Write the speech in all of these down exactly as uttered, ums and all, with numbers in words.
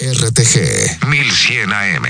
R T G mil cien A M.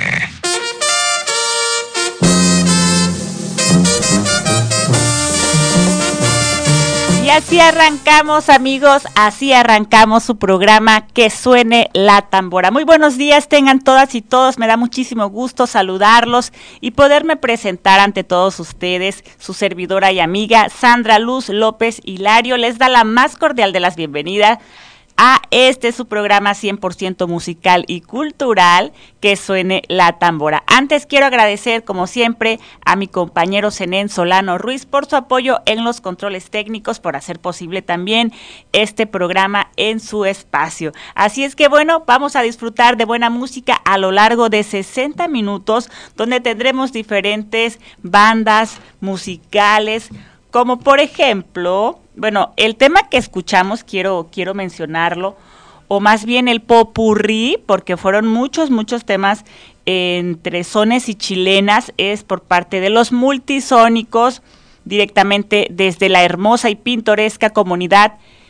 Y así arrancamos, amigos, así arrancamos su programa Que Suene la Tambora. Muy buenos días tengan todas y todos, me da muchísimo gusto saludarlos y poderme presentar ante todos ustedes, su servidora y amiga Sandra Luz López Hilario. Les da la más cordial de las bienvenidas a este su programa cien por ciento musical y cultural, Que Suene la Tambora. Antes quiero agradecer, como siempre, a mi compañero Zenén Solano Ruiz por su apoyo en los controles técnicos, por hacer posible también este programa en su espacio. Así es que bueno, vamos a disfrutar de buena música a lo largo de sesenta minutos, donde tendremos diferentes bandas musicales, como por ejemplo, bueno, el tema que escuchamos, quiero, quiero mencionarlo, o más bien el popurrí, porque fueron muchos, muchos temas entre sones y chilenas, es por parte de los Multisónicos, directamente desde la hermosa y pintoresca comunidad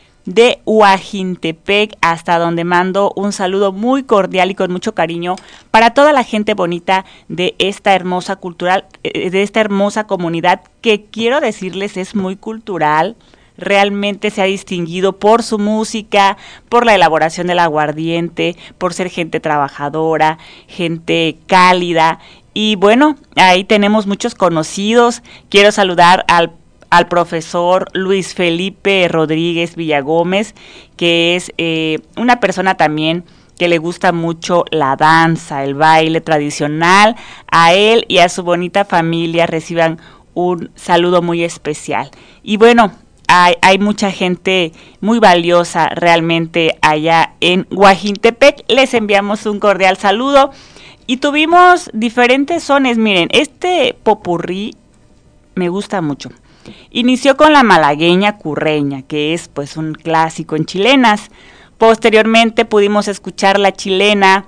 de Huajintepec, hasta donde mando un saludo muy cordial y con mucho cariño para toda la gente bonita de esta hermosa cultural, de esta hermosa comunidad, que quiero decirles es muy cultural. Realmente se ha distinguido por su música, por la elaboración del aguardiente, por ser gente trabajadora, gente cálida. Y bueno, ahí tenemos muchos conocidos. Quiero saludar al al profesor Luis Felipe Rodríguez Villagómez, que es eh, una persona también que le gusta mucho la danza, el baile tradicional. A él y a su bonita familia reciban un saludo muy especial. Y bueno, hay, hay mucha gente muy valiosa realmente allá en Huajintepec. Les enviamos un cordial saludo. Y tuvimos diferentes sones. Miren, este popurrí me gusta mucho. Inició con la malagueña curreña, que es pues un clásico en chilenas. Posteriormente pudimos escuchar la chilena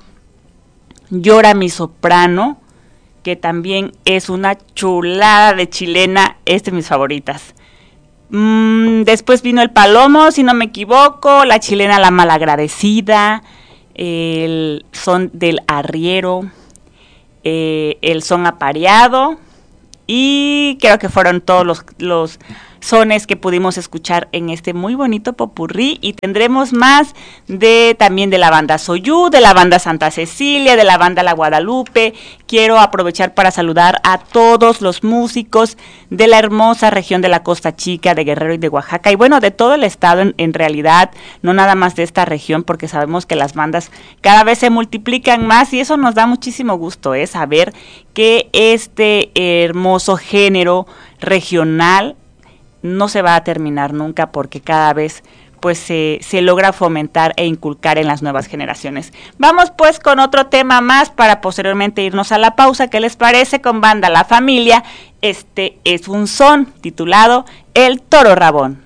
Llora mi soprano, que también es una chulada de chilena, es de mis favoritas. Mm, después vino el palomo, si no me equivoco, la chilena La Malagradecida, el son del arriero, eh, el son apareado. Y creo que fueron todos los, los sones que pudimos escuchar en este muy bonito popurrí. Y tendremos más de también de la banda Soyú, de la banda Santa Cecilia, de la banda La Guadalupe. Quiero aprovechar para saludar a todos los músicos de la hermosa región de la Costa Chica, de Guerrero y de Oaxaca. Y bueno, de todo el estado en, en realidad, no nada más de esta región, porque sabemos que las bandas cada vez se multiplican más y eso nos da muchísimo gusto, ¿eh? Saber que este hermoso género regional no se va a terminar nunca, porque cada vez pues se, se logra fomentar e inculcar en las nuevas generaciones. Vamos pues con otro tema más para posteriormente irnos a la pausa. ¿Qué les parece? Con banda La Familia, este es un son titulado El Toro Rabón.